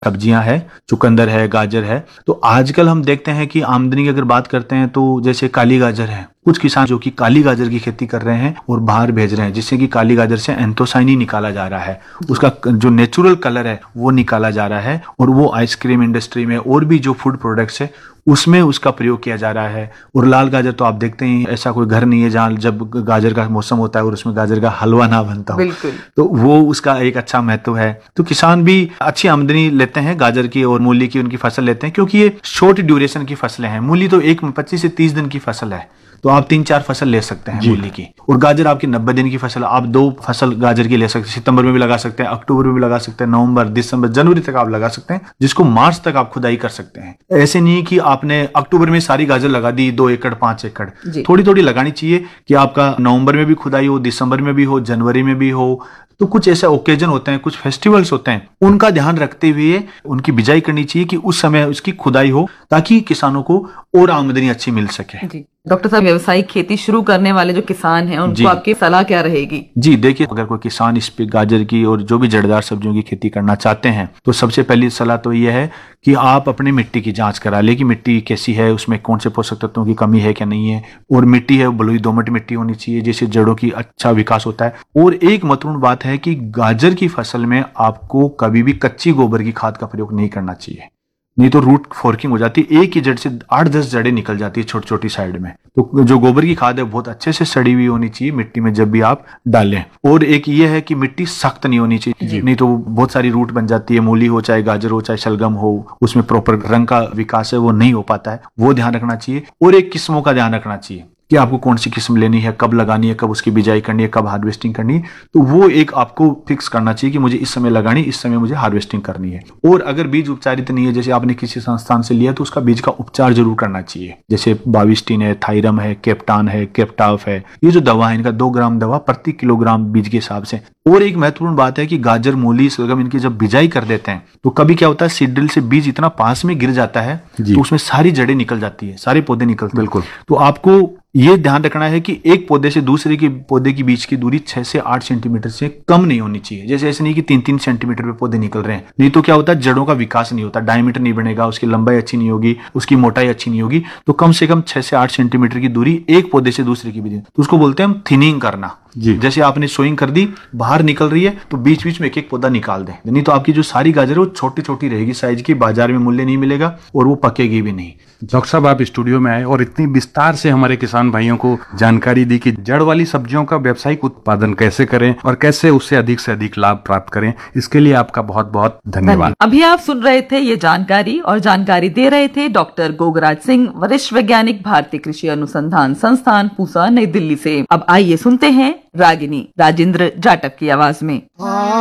सब्जियां है, चुकंदर है, गाजर है। तो आजकल हम देखते हैं कि आमदनी की अगर बात करते हैं तो जैसे काली गाजर है, कुछ किसान जो कि काली गाजर की खेती कर रहे हैं और बाहर भेज रहे हैं, जिससे कि काली गाजर से एंथोसाइनिन निकाला जा रहा है, उसका जो नेचुरल कलर है वो निकाला जा रहा है और वो आइसक्रीम इंडस्ट्री में और भी जो फूड प्रोडक्ट्स है उसमें उसका प्रयोग किया जा रहा है। और लाल गाजर तो आप देखते ही, ऐसा कोई घर नहीं है जहाँ जब गाजर का मौसम होता है और उसमें गाजर का हलवा ना बनता हो। तो वो उसका एक अच्छा महत्व है। तो किसान भी अच्छी आमदनी लेते हैं गाजर की और मूली की, उनकी फसल लेते हैं, क्योंकि ये शॉर्ट ड्यूरेशन की फसलें हैं। मूली तो 25 से 30 दिन की फसल है, तो आप 3-4 फसल ले सकते हैं मूली की। और गाजर आपकी 90 दिन की फसल, आप 2 फसल गाजर की ले सकते हैं। सितंबर में भी लगा सकते हैं, अक्टूबर में भी लगा सकते हैं, नवंबर, दिसंबर, जनवरी तक आप लगा सकते हैं, जिसको मार्च तक आप खुदाई कर सकते हैं। ऐसे नहीं कि आपने अक्टूबर में सारी गाजर लगा दी 2 एकड़ 5 एकड़, थोड़ी थोड़ी लगानी चाहिए कि आपका नवंबर में भी खुदाई हो, दिसंबर में भी हो, जनवरी में भी हो। तो कुछ ऐसे ओकेजन होते हैं, कुछ फेस्टिवल्स होते हैं, उनका ध्यान रखते हुए उनकी बिजाई करनी चाहिए कि उस समय उसकी खुदाई हो, ताकि किसानों को और आमदनी अच्छी मिल सके। डॉक्टर साहब, व्यावसायिक खेती शुरू करने वाले जो किसान हैं उनको आपकी सलाह क्या रहेगी? जी देखिए, अगर कोई किसान इस पे गाजर की और जो भी जड़दार सब्जियों की खेती करना चाहते हैं तो सबसे पहली सलाह तो यह है कि आप अपनी मिट्टी की जांच करा ले कि मिट्टी कैसी है, उसमें कौन से पोषक तत्वों की कमी है क्या नहीं है। और मिट्टी है बलुई दोमट मिट्टी होनी चाहिए, जिससे जड़ों की अच्छा विकास होता है। और एक महत्वपूर्ण बात है कि गाजर की फसल में आपको कभी भी कच्ची गोबर की खाद का प्रयोग नहीं करना चाहिए, नहीं तो रूट फोर्किंग हो जाती है, एक ही जड़ से 8-10 जड़ें निकल जाती है छोटी छोटी साइड में। तो जो गोबर की खाद है बहुत अच्छे से सड़ी हुई होनी चाहिए मिट्टी में जब भी आप डालें। और एक ये है कि मिट्टी सख्त नहीं होनी चाहिए, नहीं तो बहुत सारी रूट बन जाती है। मूली हो, चाहे गाजर हो, चाहे शलगम हो, उसमें प्रॉपर रंग का विकास है वो नहीं हो पाता है, वो ध्यान रखना चाहिए। और एक किस्मों का ध्यान रखना चाहिए कि आपको कौन सी किस्म लेनी है, कब लगानी है, कब उसकी बिजाई करनी है, कब हार्वेस्टिंग करनी है। तो वो एक आपको फिक्स करना चाहिए कि मुझे इस समय लगानी, इस समय मुझे हार्वेस्टिंग करनी है। और अगर बीज उपचारित नहीं है, जैसे आपने किसी संस्थान से लिया, तो उसका बीज का उपचार जरूर करना चाहिए। जैसे बाविस्टिन है, थायरम है, कैप्टान है, कैप्टाफ है, ये जो दवा है इनका 2 ग्राम दवा प्रति किलोग्राम बीज के हिसाब से। और एक महत्वपूर्ण बात है कि गाजर, मूली, शलगम इनकी जब बिजाई कर देते हैं तो कभी क्या होता है, सीड्रिल से बीज इतना पास में गिर जाता है तो उसमें सारी जड़ें निकल जाती है, सारे पौधे निकलते हैं। बिल्कुल। तो आपको ये ध्यान रखना है कि एक पौधे से दूसरे के पौधे के बीच की दूरी 6 से 8 सेंटीमीटर से कम नहीं होनी चाहिए। जैसे ऐसे नहीं कि 3-3 सेंटीमीटर पे पौधे निकल रहे हैं, नहीं तो क्या होता है, जड़ों का विकास नहीं होता, डायमीटर नहीं बनेगा, उसकी लंबाई अच्छी नहीं होगी, उसकी मोटाई अच्छी नहीं होगी। तो कम से कम 6 से 8 सेंटीमीटर की दूरी एक पौधे से दूसरे की भी, तो उसको बोलते हैं हम थिनिंग करना। जैसे आपने सोइंग कर दी, बाहर निकल रही है तो बीच बीच में एक एक पौधा निकाल दें, नहीं तो आपकी जो सारी गाजर है वो छोटी छोटी रहेगी साइज की, बाजार में मूल्य नहीं मिलेगा और वो पकेगी भी नहीं। डॉक्टर साहब, आप स्टूडियो में आए और इतनी विस्तार से हमारे किसान भाइयों को जानकारी दी कि जड़ वाली सब्जियों का व्यावसायिक उत्पादन कैसे करें और कैसे उससे अधिक से अधिक लाभ प्राप्त करें, इसके लिए आपका बहुत बहुत धन्यवाद। अभी आप सुन रहे थे ये जानकारी, और जानकारी दे रहे थे डॉक्टर गोगराज सिंह, वरिष्ठ वैज्ञानिक, भारतीय कृषि अनुसंधान संस्थान, पूसा, नई दिल्ली से। अब आइए सुनते हैं रागिनी, राजेंद्र जाटव की आवाज में।